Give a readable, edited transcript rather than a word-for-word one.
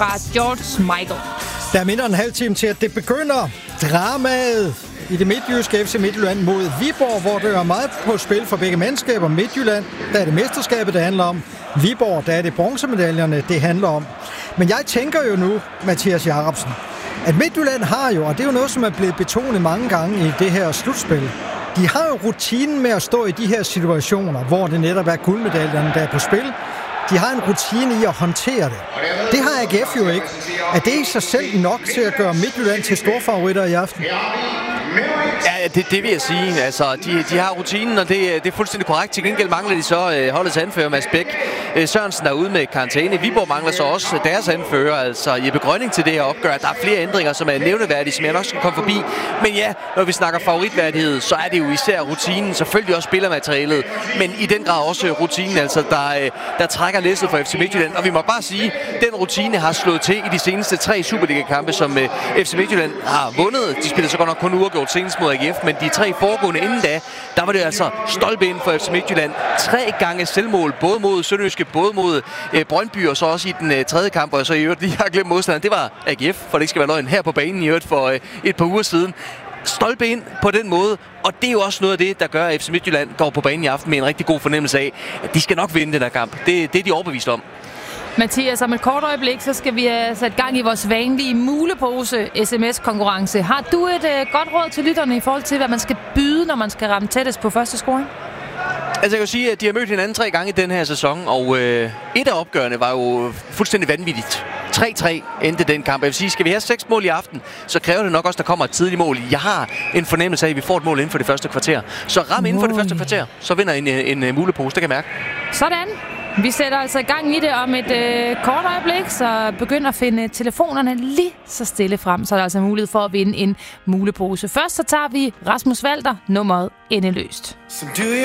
fra George Michael. Der er mindre end en halv time til, at det begynder. Dramaet i det midtjyske FC Midtjylland mod Viborg, hvor der er meget på spil for begge mandskaber. Midtjylland, der er det mesterskabet, det handler om. Viborg, der er det bronzemedaljerne, det handler om. Men jeg tænker jo nu, Mathias Jacobsen, at Midtjylland har jo, og det er jo noget, som er blevet betonet mange gange i det her slutspil, de har jo rutinen med at stå i de her situationer, hvor det netop er guldmedaljerne, der er på spil. De har en rutine i at håndtere det. Det har AGF jo ikke. Er det i sig selv nok til at gøre Midtjylland til storfavoritter i aften? Ja, det vil jeg sige. Altså, de har rutinen, og det er fuldstændig korrekt. Til gengæld mangler de så holdets anfører, Mads Bæk Sørensen, der er ude med karantæne. Viborg mangler så også deres anfører, altså Jeppe Grønning, til det her opgør. Der er flere ændringer, som er nævneværdige, som jeg nok skal komme forbi. Men ja, når vi snakker favoritværdighed, så er det jo især rutinen. Selvfølgelig også spillermaterialet, men i den grad også rutinen, altså der trækker læsset for FC Midtjylland. Og vi må bare sige, at den rutine har slået til i de seneste 3 Superliga-kampe, som FC Midtjylland har vundet. De spillede så godt nok kun uafgjort senest mod AGF, men de 3 foregående inden da, der var det altså stolpe ind for FC Midtjylland. 3 gange selvmål, både mod Sønderjyske, både mod Brøndby, og så også i den tredje kamp, og så i øvrigt lige har glemt modstanderen. Det var AGF, for det ikke skal være løgn, her på banen i øvrigt for et par uger siden. Stolpe ind på den måde, og det er jo også noget af det, der gør, at FC Midtjylland går på banen i aften med en rigtig god fornemmelse af, at de skal nok vinde den her kamp. Det er de overbevist om. Mathias, om et kort øjeblik, så skal vi have sat gang i vores vanlige mulepose-sms-konkurrence. Har du et godt råd til lytterne i forhold til, hvad man skal byde, når man skal ramme tættest på første scoring? Altså, jeg kan sige, at de har mødt hinanden 3 gange i den her sæson, og et af opgørene var jo fuldstændig vanvittigt. 3-3 endte den kamp. Jeg vil sige, skal vi have 6 mål i aften, så kræver det nok også, der kommer et tidligt mål. Jeg har en fornemmelse af, at vi får et mål inden for det første kvarter. Så ram inden for det første kvarter, så vinder en mulepose, det kan jeg mærke. Sådan. Vi sætter altså i gang i det om et kort øjeblik, så begynder at finde telefonerne lige så stille frem, så er der altså mulighed for at vinde en mulepose. Først så tager vi Rasmus Walter, nummeret Endeløst.